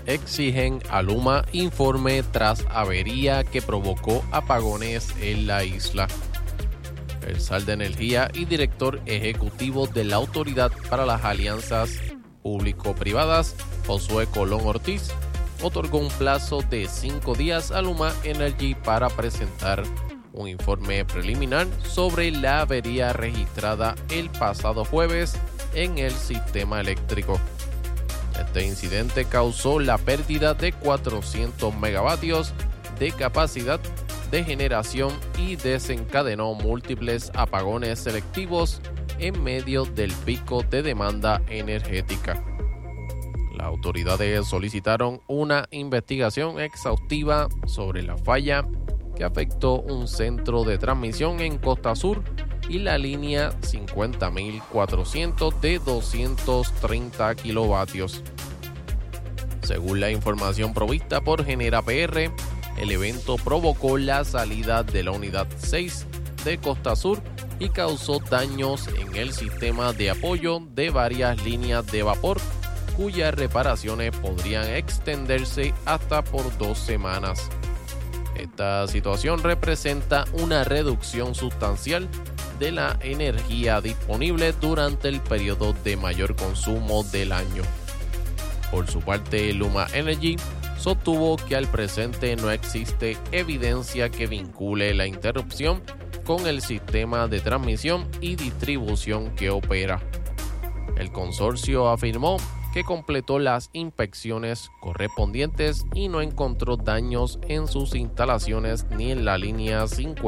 exigen a Luma informe tras avería que provocó apagones en la isla. El SAL de Energía y director ejecutivo de la Autoridad para las Alianzas Público-Privadas, Josué Colón Ortiz, otorgó un plazo de 5 días a Luma Energy para presentar un informe preliminar sobre la avería registrada el pasado jueves en el sistema eléctrico. Este incidente causó la pérdida de 400 megavatios de capacidad de generación y desencadenó múltiples apagones selectivos en medio del pico de demanda energética. Las autoridades solicitaron una investigación exhaustiva sobre la falla que afectó un centro de transmisión en Costa Sur y la línea 50.400 de 230 kilovatios. Según la información provista por Genera PR, el evento provocó la salida de la unidad 6 de Costa Sur y causó daños en el sistema de apoyo de varias líneas de vapor, cuyas reparaciones podrían extenderse hasta por 2 semanas. Esta situación representa una reducción sustancial de la energía disponible durante el periodo de mayor consumo del año. Por su parte, Luma Energy sostuvo que al presente no existe evidencia que vincule la interrupción con el sistema de transmisión y distribución que opera. El consorcio afirmó que completó las inspecciones correspondientes y no encontró daños en sus instalaciones ni en la línea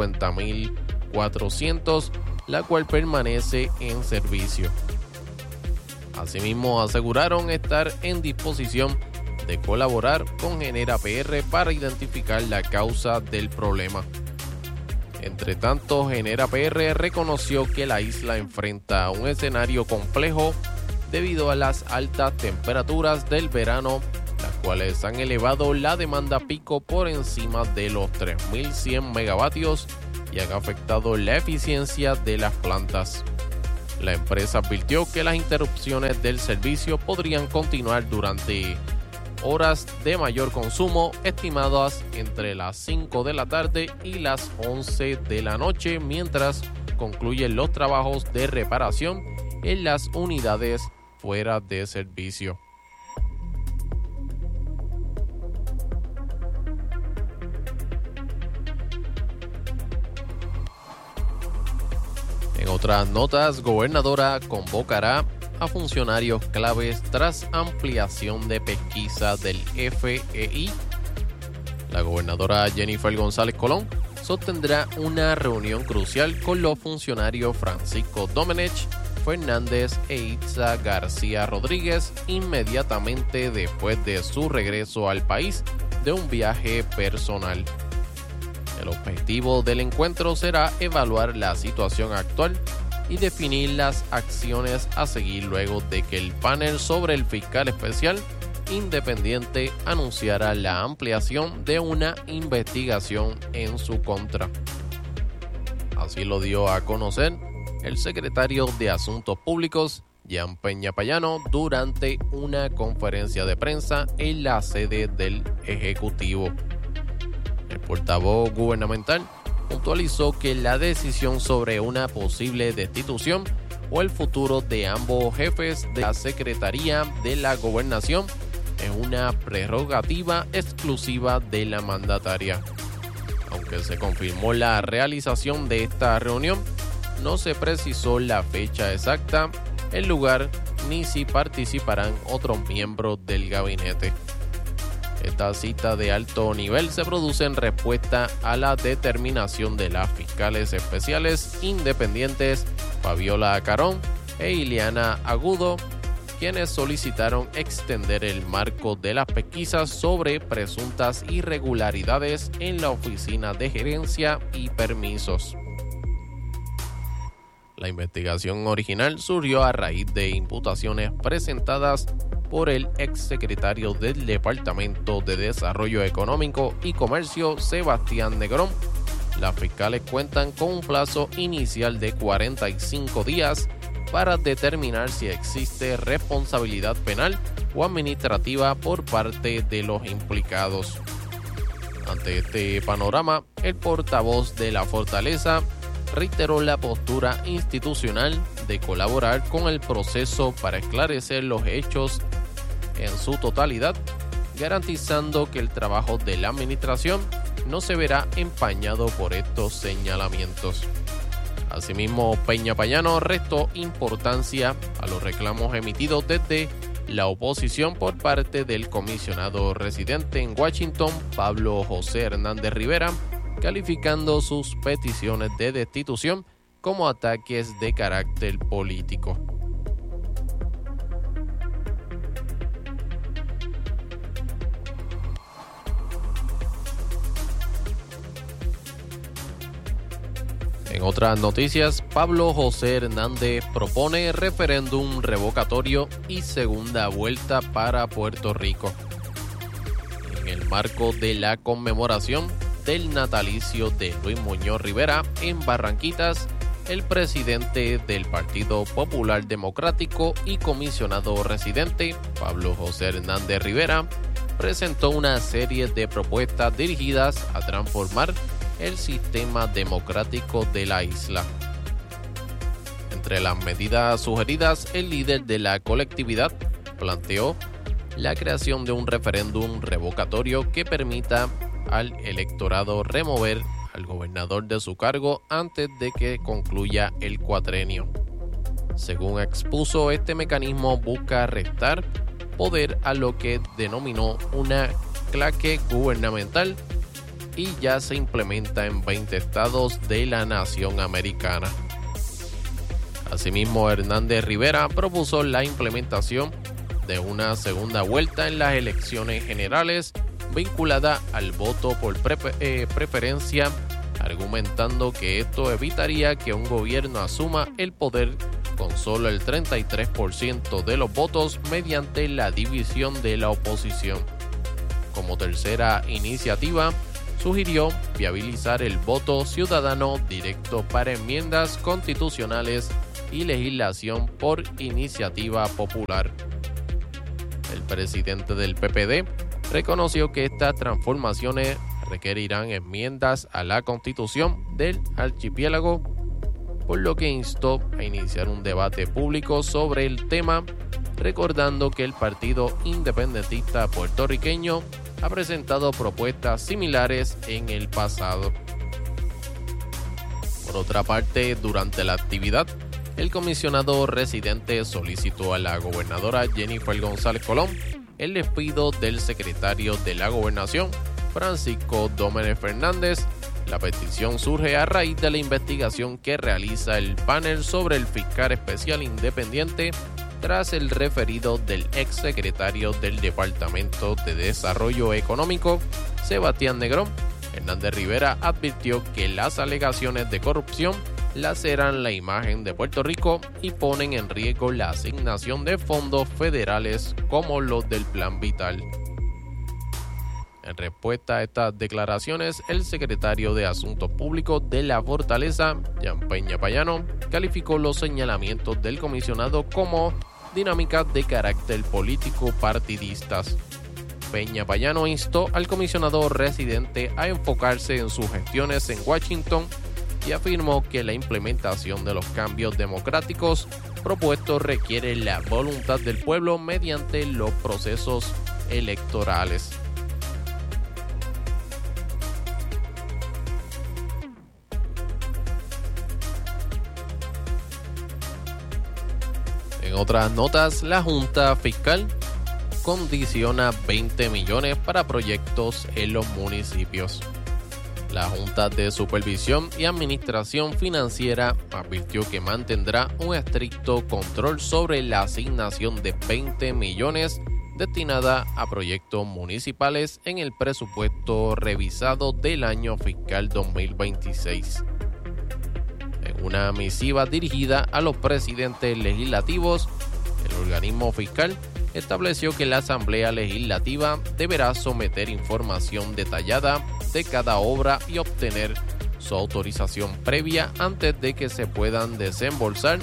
50.400, la cual permanece en servicio. Asimismo, aseguraron estar en disposición de colaborar con Genera PR para identificar la causa del problema. Entre tanto, Genera PR reconoció que la isla enfrenta un escenario complejo debido a las altas temperaturas del verano, las cuales han elevado la demanda pico por encima de los 3.100 megavatios y han afectado la eficiencia de las plantas. La empresa advirtió que las interrupciones del servicio podrían continuar durante horas de mayor consumo, estimadas entre las 5 de la tarde y las 11 de la noche, mientras concluyen los trabajos de reparación en las unidades fuera de servicio. En otras notas, gobernadora convocará a funcionarios claves tras ampliación de pesquisa del FEI. La gobernadora Jennifer González Colón sostendrá una reunión crucial con los funcionarios Francisco Domenech Fernández e Itza García Rodríguez inmediatamente después de su regreso al país de un viaje personal. El objetivo del encuentro será evaluar la situación actual y definir las acciones a seguir luego de que el panel sobre el fiscal especial independiente anunciara la ampliación de una investigación en su contra. Así lo dio a conocer el secretario de Asuntos Públicos, Jan Peña Payano, durante una conferencia de prensa en la sede del Ejecutivo. El portavoz gubernamental puntualizó que la decisión sobre una posible destitución o el futuro de ambos jefes de la Secretaría de la Gobernación es una prerrogativa exclusiva de la mandataria. Aunque se confirmó la realización de esta reunión, no se precisó la fecha exacta, el lugar ni si participarán otros miembros del gabinete. Esta cita de alto nivel se produce en respuesta a la determinación de las fiscales especiales independientes Fabiola Carón e Ileana Agudo, quienes solicitaron extender el marco de las pesquisas sobre presuntas irregularidades en la Oficina de Gerencia y Permisos. La investigación original surgió a raíz de imputaciones presentadas por el exsecretario del Departamento de Desarrollo Económico y Comercio, Sebastián Negrón. Las fiscales cuentan con un plazo inicial de 45 días para determinar si existe responsabilidad penal o administrativa por parte de los implicados. Ante este panorama, el portavoz de la Fortaleza reiteró la postura institucional de colaborar con el proceso para esclarecer los hechos en su totalidad, garantizando que el trabajo de la administración no se verá empañado por estos señalamientos. Asimismo, Peña Payano restó importancia a los reclamos emitidos desde la oposición por parte del comisionado residente en Washington, Pablo José Hernández Rivera, calificando sus peticiones de destitución como ataques de carácter político. En otras noticias, Pablo José Hernández propone referéndum revocatorio y segunda vuelta para Puerto Rico. En el marco de la conmemoración del natalicio de Luis Muñoz Rivera en Barranquitas, el presidente del Partido Popular Democrático y comisionado residente, Pablo José Hernández Rivera, presentó una serie de propuestas dirigidas a transformar el sistema democrático de la isla. Entre las medidas sugeridas, el líder de la colectividad planteó la creación de un referéndum revocatorio que permita al electorado remover al gobernador de su cargo antes de que concluya el cuatrenio. Según expuso, este mecanismo busca restar poder a lo que denominó una claque gubernamental y ya se implementa en 20 estados de la nación americana. Asimismo, Hernández Rivera propuso la implementación de una segunda vuelta en las elecciones generales vinculada al voto por preferencia, argumentando que esto evitaría que un gobierno asuma el poder con solo el 33% de los votos mediante la división de la oposición. Como tercera iniciativa, sugirió viabilizar el voto ciudadano directo para enmiendas constitucionales y legislación por iniciativa popular. El presidente del PPD reconoció que estas transformaciones requerirán enmiendas a la Constitución del archipiélago, por lo que instó a iniciar un debate público sobre el tema, recordando que el Partido Independentista Puertorriqueño ha presentado propuestas similares en el pasado. Por otra parte, durante la actividad, el comisionado residente solicitó a la gobernadora Jennifer González Colón el despido del secretario de la Gobernación, Francisco Domínguez Fernández. La petición surge a raíz de la investigación que realiza el panel sobre el fiscal especial independiente tras el referido del exsecretario del Departamento de Desarrollo Económico, Sebastián Negrón. Hernández Rivera advirtió que las alegaciones de corrupción laceran la imagen de Puerto Rico y ponen en riesgo la asignación de fondos federales como los del Plan Vital. En respuesta a estas declaraciones, el secretario de Asuntos Públicos de la Fortaleza, Jan Peña Payano, calificó los señalamientos del comisionado como dinámicas de carácter político partidistas. Peña Payano instó al comisionado residente a enfocarse en sus gestiones en Washington y afirmó que la implementación de los cambios democráticos propuestos requiere la voluntad del pueblo mediante los procesos electorales. En otras notas, la Junta Fiscal condiciona 20 millones para proyectos en los municipios. La Junta de Supervisión y Administración Financiera advirtió que mantendrá un estricto control sobre la asignación de 20 millones destinada a proyectos municipales en el presupuesto revisado del año fiscal 2026. En una misiva dirigida a los presidentes legislativos, el organismo fiscal estableció que la Asamblea Legislativa deberá someter información detallada de cada obra y obtener su autorización previa antes de que se puedan desembolsar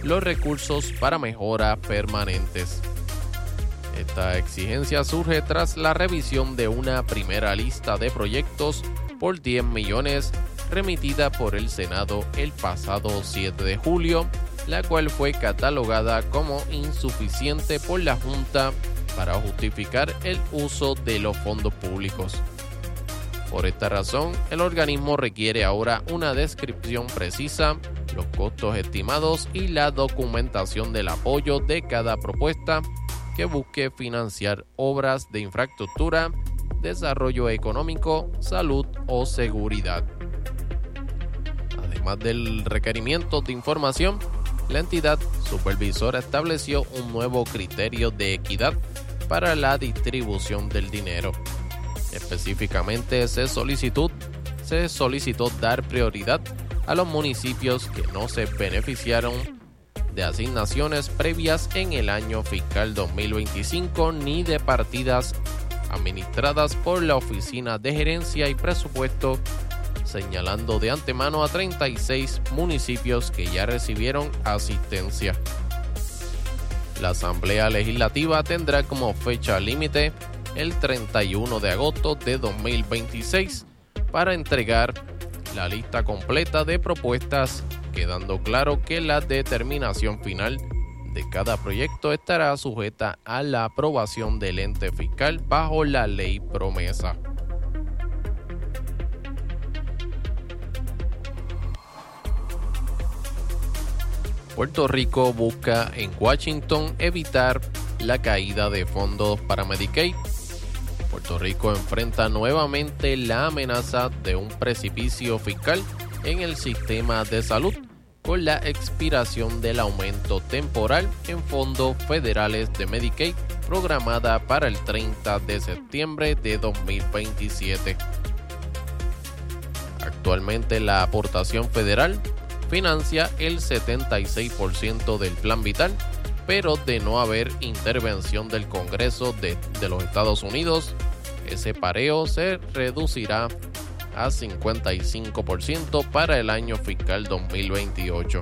los recursos para mejoras permanentes. Esta exigencia surge tras la revisión de una primera lista de proyectos por 10 millones remitida por el Senado el pasado 7 de julio, la cual fue catalogada como insuficiente por la Junta para justificar el uso de los fondos públicos. Por esta razón, el organismo requiere ahora una descripción precisa, los costos estimados y la documentación del apoyo de cada propuesta que busque financiar obras de infraestructura, desarrollo económico, salud o seguridad. Además del requerimiento de información, la entidad supervisora estableció un nuevo criterio de equidad para la distribución del dinero. Específicamente se solicitó dar prioridad a los municipios que no se beneficiaron de asignaciones previas en el año fiscal 2025 ni de partidas administradas por la Oficina de Gerencia y Presupuesto, señalando de antemano a 36 municipios que ya recibieron asistencia. La Asamblea Legislativa tendrá como fecha límite el 31 de agosto de 2026 para entregar la lista completa de propuestas, quedando claro que la determinación final de cada proyecto estará sujeta a la aprobación del ente fiscal bajo la ley promesa. Puerto Rico busca en Washington evitar la caída de fondos para Medicaid. Puerto Rico enfrenta nuevamente la amenaza de un precipicio fiscal en el sistema de salud con la expiración del aumento temporal en fondos federales de Medicaid programada para el 30 de septiembre de 2027. Actualmente la aportación federal financia el 76% del plan vital, pero de no haber intervención del Congreso de los Estados Unidos, ese pareo se reducirá a 55% para el año fiscal 2028.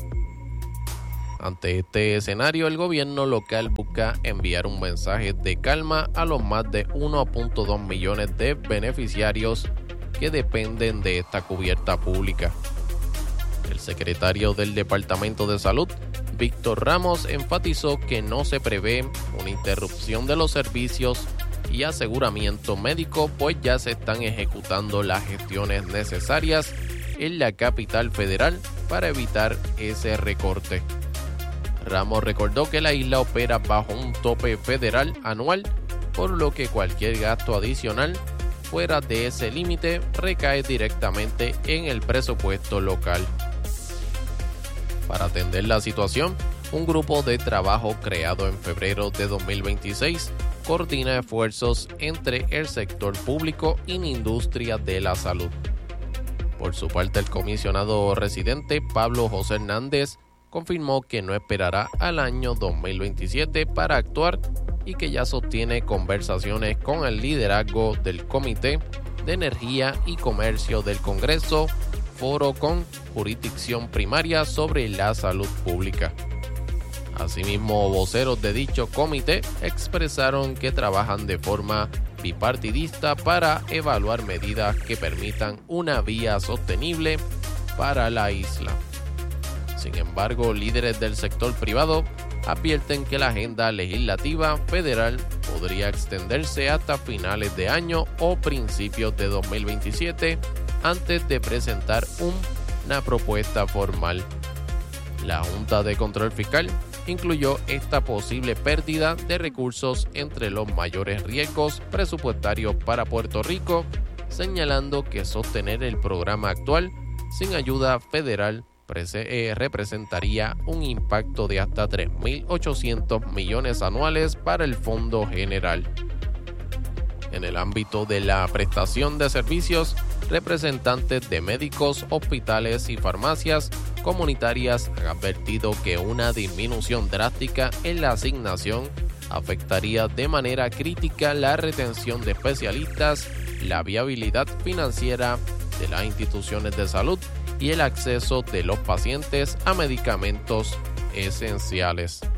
Ante este escenario, el gobierno local busca enviar un mensaje de calma a los más de 1.2 millones de beneficiarios que dependen de esta cubierta pública. El secretario del Departamento de Salud, Víctor Ramos, enfatizó que no se prevé una interrupción de los servicios y aseguramiento médico, pues ya se están ejecutando las gestiones necesarias en la capital federal para evitar ese recorte. Ramos recordó que la isla opera bajo un tope federal anual, por lo que cualquier gasto adicional fuera de ese límite recae directamente en el presupuesto local. Para atender la situación, un grupo de trabajo creado en febrero de 2026 coordina esfuerzos entre el sector público y la industria de la salud. Por su parte, el comisionado residente Pablo José Hernández confirmó que no esperará al año 2027 para actuar y que ya sostiene conversaciones con el liderazgo del Comité de Energía y Comercio del Congreso, foro con jurisdicción primaria sobre la salud pública. Asimismo, voceros de dicho comité expresaron que trabajan de forma bipartidista para evaluar medidas que permitan una vía sostenible para la isla. Sin embargo, líderes del sector privado advierten que la agenda legislativa federal podría extenderse hasta finales de año o principios de 2027 antes de presentar una propuesta formal. La Junta de Control Fiscal incluyó esta posible pérdida de recursos entre los mayores riesgos presupuestarios para Puerto Rico, señalando que sostener el programa actual sin ayuda federal representaría un impacto de hasta 3.800 millones anuales para el Fondo General. En el ámbito de la prestación de servicios, representantes de médicos, hospitales y farmacias comunitarias han advertido que una disminución drástica en la asignación afectaría de manera crítica la retención de especialistas, la viabilidad financiera de las instituciones de salud y el acceso de los pacientes a medicamentos esenciales.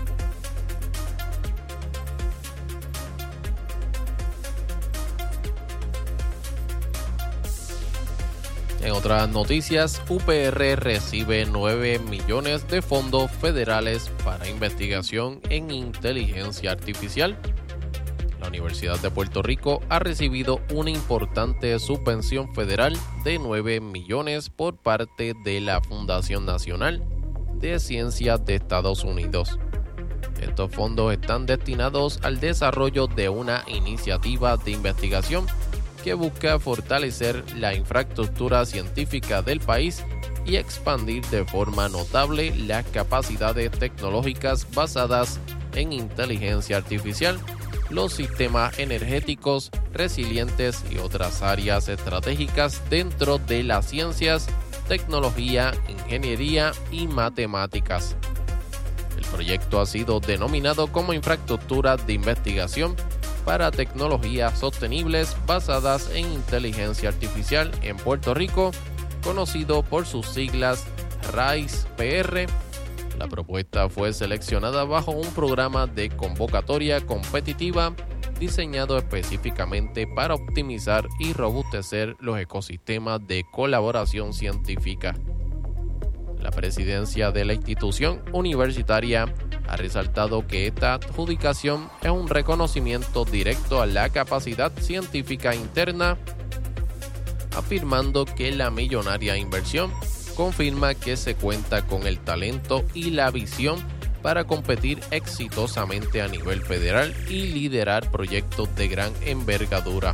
En otras noticias, UPR recibe 9 millones de fondos federales para investigación en inteligencia artificial. La Universidad de Puerto Rico ha recibido una importante subvención federal de 9 millones por parte de la Fundación Nacional de Ciencias de Estados Unidos. Estos fondos están destinados al desarrollo de una iniciativa de investigación que busca fortalecer la infraestructura científica del país y expandir de forma notable las capacidades tecnológicas basadas en inteligencia artificial, los sistemas energéticos resilientes y otras áreas estratégicas dentro de las ciencias, tecnología, ingeniería y matemáticas. El proyecto ha sido denominado como Infraestructura de Investigación para Tecnologías Sostenibles basadas en Inteligencia Artificial en Puerto Rico, conocido por sus siglas RISE-PR. La propuesta fue seleccionada bajo un programa de convocatoria competitiva diseñado específicamente para optimizar y robustecer los ecosistemas de colaboración científica. La presidencia de la institución universitaria ha resaltado que esta adjudicación es un reconocimiento directo a la capacidad científica interna, afirmando que la millonaria inversión confirma que se cuenta con el talento y la visión para competir exitosamente a nivel federal y liderar proyectos de gran envergadura.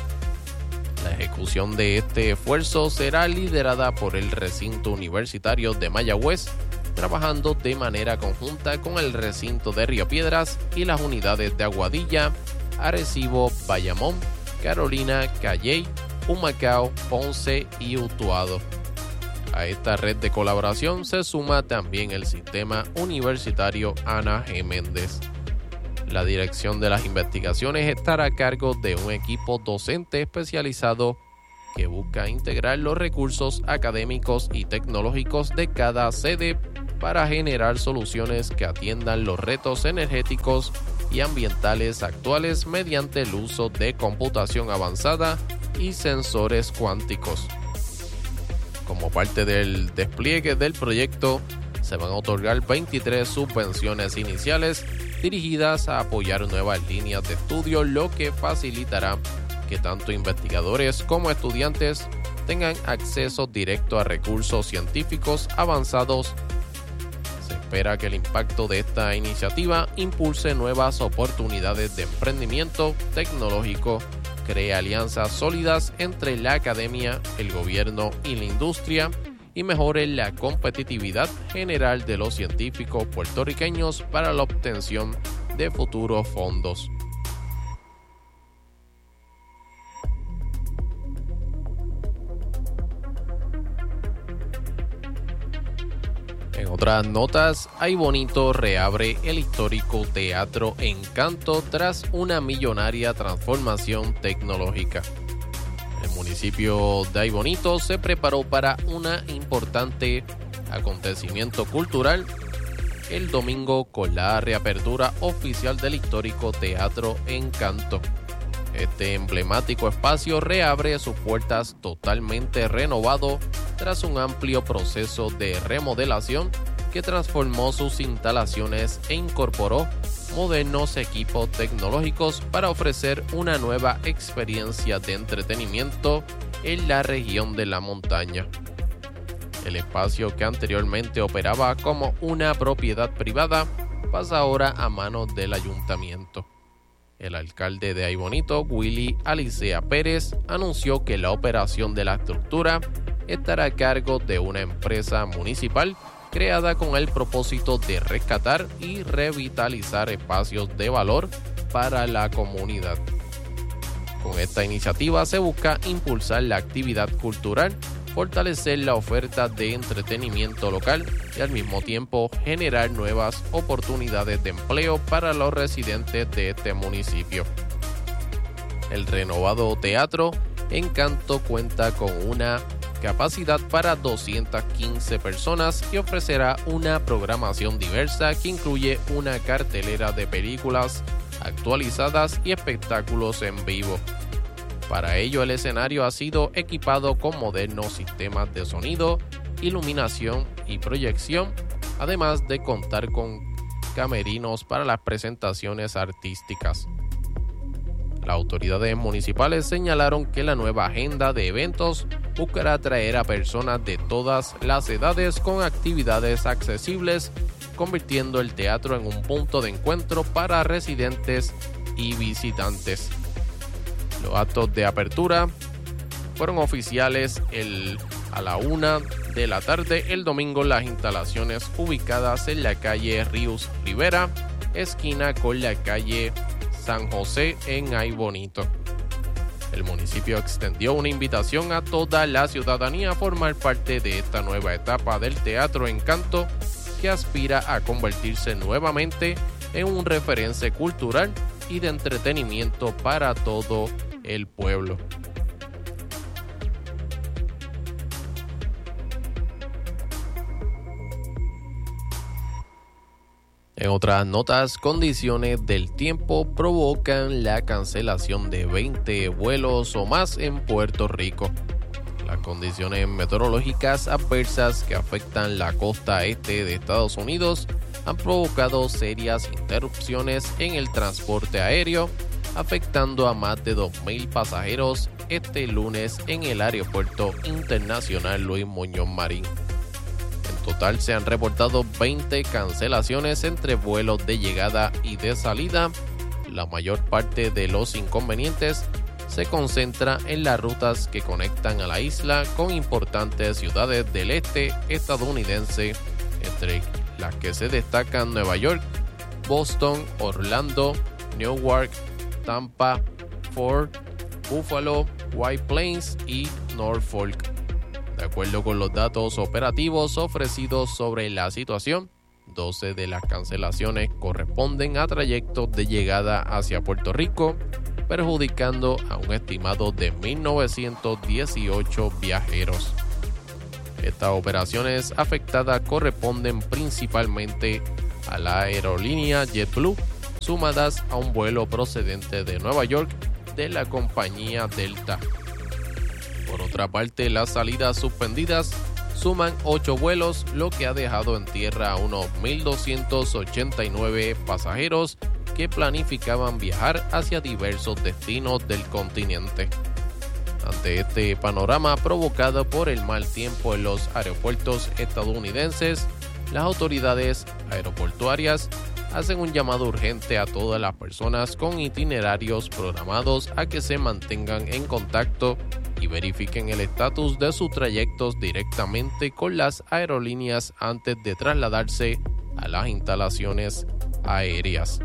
La ejecución de este esfuerzo será liderada por el recinto universitario de Mayagüez, trabajando de manera conjunta con el recinto de Río Piedras y las unidades de Aguadilla, Arecibo, Bayamón, Carolina, Calley, Humacao, Ponce y Utuado. A esta red de colaboración se suma también el sistema universitario Ana G. Méndez. La dirección de las investigaciones estará a cargo de un equipo docente especializado que busca integrar los recursos académicos y tecnológicos de cada sede para generar soluciones que atiendan los retos energéticos y ambientales actuales mediante el uso de computación avanzada y sensores cuánticos. Como parte del despliegue del proyecto, se van a otorgar 23 subvenciones iniciales dirigidas a apoyar nuevas líneas de estudio, lo que facilitará que tanto investigadores como estudiantes tengan acceso directo a recursos científicos avanzados. Se espera que el impacto de esta iniciativa impulse nuevas oportunidades de emprendimiento tecnológico, cree alianzas sólidas entre la academia, el gobierno y la industria y mejore la competitividad general de los científicos puertorriqueños para la obtención de futuros fondos. En otras notas, Ay Bonito reabre el histórico Teatro Encanto tras una millonaria transformación tecnológica. El municipio de Ay Bonito se preparó para un importante acontecimiento cultural el domingo con la reapertura oficial del histórico Teatro Encanto. Este emblemático espacio reabre sus puertas totalmente renovado tras un amplio proceso de remodelación que transformó sus instalaciones e incorporó modernos equipos tecnológicos para ofrecer una nueva experiencia de entretenimiento en la región de la montaña. El espacio que anteriormente operaba como una propiedad privada pasa ahora a manos del ayuntamiento. El alcalde de Ay Bonito, Willy Alicea Pérez, anunció que la operación de la estructura estará a cargo de una empresa municipal creada con el propósito de rescatar y revitalizar espacios de valor para la comunidad. Con esta iniciativa se busca impulsar la actividad cultural, fortalecer la oferta de entretenimiento local y al mismo tiempo generar nuevas oportunidades de empleo para los residentes de este municipio. El renovado Teatro Encanto cuenta con una capacidad para 215 personas y ofrecerá una programación diversa que incluye una cartelera de películas actualizadas y espectáculos en vivo. Para ello, el escenario ha sido equipado con modernos sistemas de sonido, iluminación y proyección, además de contar con camerinos para las presentaciones artísticas. Las autoridades municipales señalaron que la nueva agenda de eventos buscará atraer a personas de todas las edades con actividades accesibles, convirtiendo el teatro en un punto de encuentro para residentes y visitantes. Los actos de apertura fueron oficiales a la 1 de la tarde el domingo en las instalaciones ubicadas en la calle Ríos Rivera, esquina con la calle San José en Ay Bonito. El municipio extendió una invitación a toda la ciudadanía a formar parte de esta nueva etapa del Teatro Encanto, que aspira a convertirse nuevamente en un referente cultural y de entretenimiento para todo el pueblo. En otras notas, condiciones del tiempo provocan la cancelación de 20 vuelos o más en Puerto Rico. Las condiciones meteorológicas adversas que afectan la costa este de Estados Unidos han provocado serias interrupciones en el transporte aéreo, afectando a más de 2,000 pasajeros este lunes en el Aeropuerto Internacional Luis Muñoz Marín. En total se han reportado 20 cancelaciones entre vuelos de llegada y de salida. La mayor parte de los inconvenientes se concentra en las rutas que conectan a la isla con importantes ciudades del este estadounidense, entre las que se destacan Nueva York, Boston, Orlando, Newark, Tampa, Fort, Buffalo, White Plains y Norfolk. De acuerdo con los datos operativos ofrecidos sobre la situación, 12 de las cancelaciones corresponden a trayectos de llegada hacia Puerto Rico, perjudicando a un estimado de 1,918 viajeros. Estas operaciones afectadas corresponden principalmente a la aerolínea JetBlue, sumadas a un vuelo procedente de Nueva York de la compañía Delta. Por otra parte, las salidas suspendidas suman 8 vuelos, lo que ha dejado en tierra a unos 1,289 pasajeros que planificaban viajar hacia diversos destinos del continente. Ante este panorama provocado por el mal tiempo en los aeropuertos estadounidenses, las autoridades aeroportuarias hacen un llamado urgente a todas las personas con itinerarios programados a que se mantengan en contacto y verifiquen el estatus de sus trayectos directamente con las aerolíneas antes de trasladarse a las instalaciones aéreas.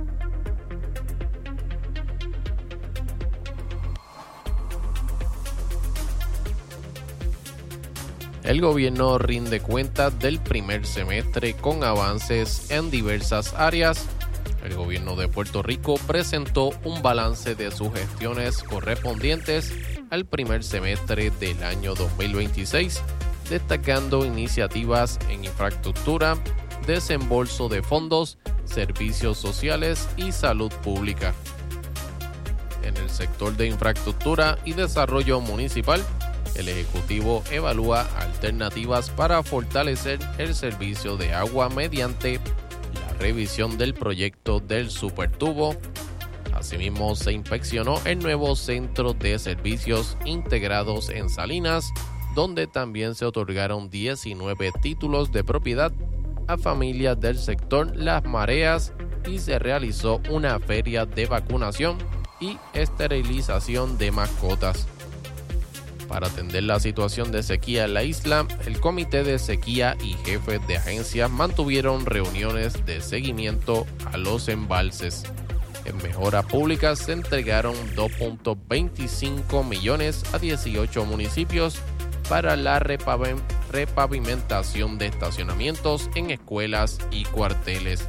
El gobierno rinde cuentas del primer semestre con avances en diversas áreas. El gobierno de Puerto Rico presentó un balance de sus gestiones correspondientes al primer semestre del año 2026, destacando iniciativas en infraestructura, desembolso de fondos, servicios sociales y salud pública. En el sector de infraestructura y desarrollo municipal, el Ejecutivo evalúa alternativas para fortalecer el servicio de agua mediante la revisión del proyecto del Supertubo. Asimismo, se inspeccionó el nuevo Centro de Servicios Integrados en Salinas, donde también se otorgaron 19 títulos de propiedad a familias del sector Las Mareas y se realizó una feria de vacunación y esterilización de mascotas. Para atender la situación de sequía en la isla, el Comité de Sequía y jefes de agencias mantuvieron reuniones de seguimiento a los embalses. En mejoras públicas se entregaron 2.25 millones a 18 municipios para la repavimentación de estacionamientos en escuelas y cuarteles.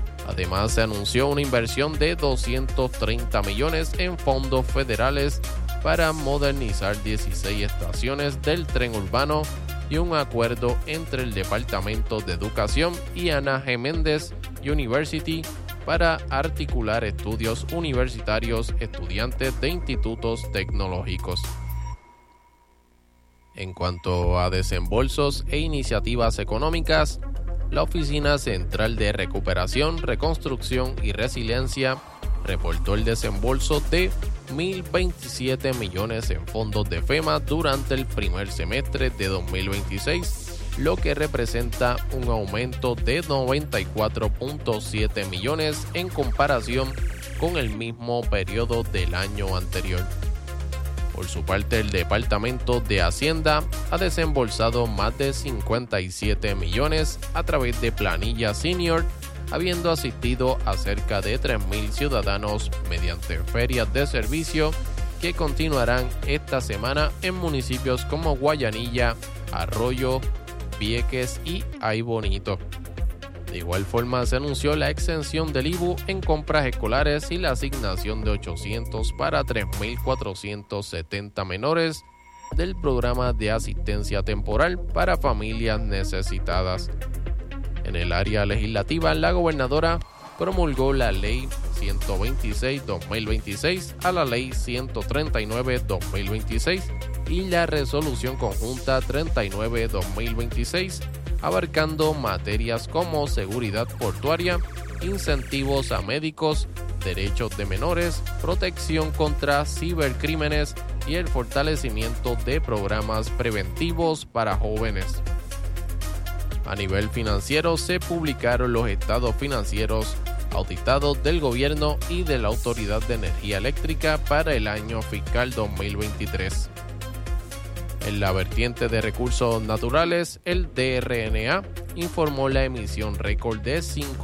Además, se anunció una inversión de 230 millones en fondos federales para modernizar 16 estaciones del tren urbano y un acuerdo entre el Departamento de Educación y Ana G. Méndez University para articular estudios universitarios estudiantes de institutos tecnológicos. En cuanto a desembolsos e iniciativas económicas, la Oficina Central de Recuperación, Reconstrucción y Resiliencia reportó el desembolso de $1,027 millones en fondos de FEMA durante el primer semestre de 2026, lo que representa un aumento de 94.7 millones en comparación con el mismo periodo del año anterior. Por su parte, el Departamento de Hacienda ha desembolsado más de 57 millones a través de Planilla Senior, habiendo asistido a cerca de 3,000 ciudadanos mediante ferias de servicio que continuarán esta semana en municipios como Guayanilla, Arroyo, Vieques y Ay Bonito. De igual forma, se anunció la exención del IVU en compras escolares y la asignación de $800 para 3,470 menores del programa de asistencia temporal para familias necesitadas. En el área legislativa, la gobernadora promulgó la Ley 126-2026 a la Ley 139-2026 y la Resolución Conjunta 39-2026, abarcando materias como seguridad portuaria, incentivos a médicos, derechos de menores, protección contra cibercrímenes y el fortalecimiento de programas preventivos para jóvenes. A nivel financiero, se publicaron los estados financieros auditados del gobierno y de la Autoridad de Energía Eléctrica para el año fiscal 2023. En la vertiente de recursos naturales, el DRNA informó la emisión récord de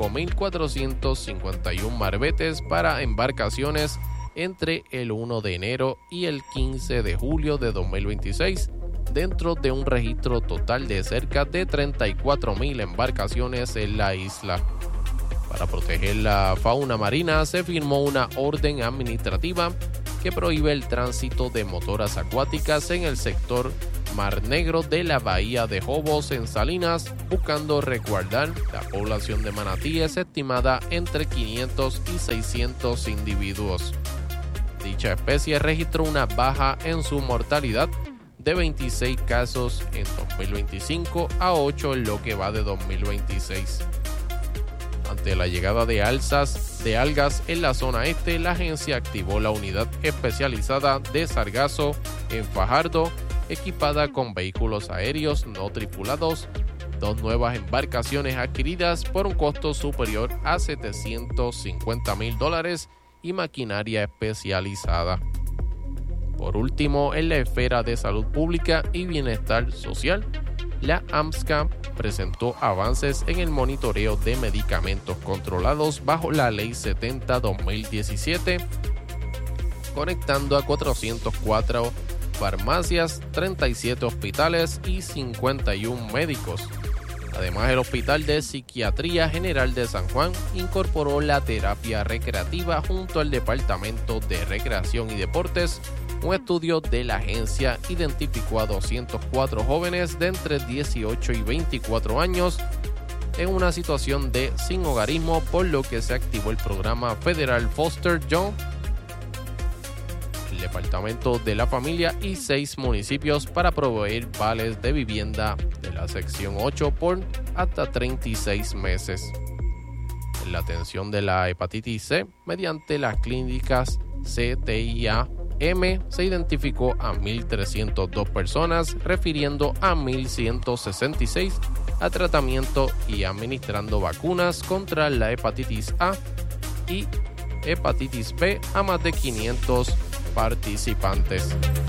5,451 marbetes para embarcaciones entre el 1 de enero y el 15 de julio de 2026, dentro de un registro total de cerca de 34,000 embarcaciones en la isla. Para proteger la fauna marina, se firmó una orden administrativa que prohíbe el tránsito de motoras acuáticas en el sector Mar Negro de la bahía de Jobos en Salinas, buscando resguardar la población de manatíes estimada entre 500 y 600 individuos. Dicha especie registró una baja en su mortalidad de 26 casos en 2025 a 8 en lo que va de 2026. Ante la llegada de algas en la zona este, la agencia activó la unidad especializada de Sargazo en Fajardo, equipada con vehículos aéreos no tripulados, 2 nuevas embarcaciones adquiridas por un costo superior a $750,000 y maquinaria especializada. Por último, en la esfera de salud pública y bienestar social, la AMSCA presentó avances en el monitoreo de medicamentos controlados bajo la Ley 70-2017, conectando a 404 farmacias, 37 hospitales y 51 médicos. Además, el Hospital de Psiquiatría General de San Juan incorporó la terapia recreativa junto al Departamento de Recreación y Deportes. Un estudio de la agencia identificó a 204 jóvenes de entre 18 y 24 años en una situación de sin hogarismo, por lo que se activó el programa federal Foster Young, el Departamento de la Familia y 6 municipios para proveer vales de vivienda de la sección 8 por hasta 36 meses. En la atención de la hepatitis C, mediante las clínicas CTIA se identificó a 1,302 personas, refiriendo a 1,166 a tratamiento y administrando vacunas contra la hepatitis A y hepatitis B a más de 500 participantes.